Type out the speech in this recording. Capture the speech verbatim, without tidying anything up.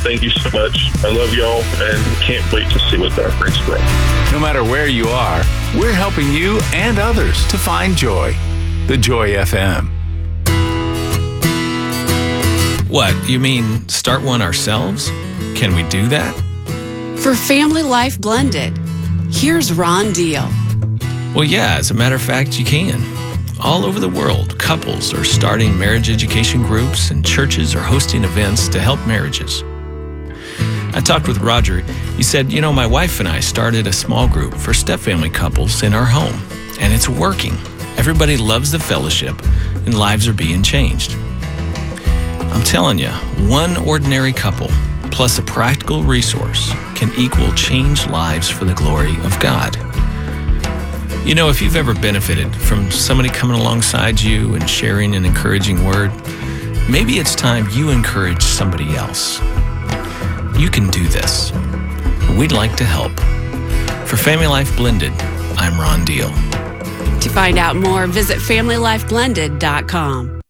thank you so much. I love y'all and can't wait to see what that brings for us. No matter where you are, we're helping you and others to find joy. The Joy F M. What, you mean start one ourselves? Can we do that? For Family Life Blended, here's Ron Deal. Well, yeah, as a matter of fact, you can. All over the world, couples are starting marriage education groups and churches are hosting events to help marriages. I talked with Roger. He said, you know, my wife and I started a small group for step-family couples in our home, and it's working. Everybody loves the fellowship, and lives are being changed. I'm telling you, one ordinary couple plus a practical resource can equal changed lives for the glory of God. You know, if you've ever benefited from somebody coming alongside you and sharing an encouraging word, maybe it's time you encourage somebody else. You can do this. We'd like to help. For Family Life Blended, I'm Ron Deal. To find out more, visit family life blended dot com.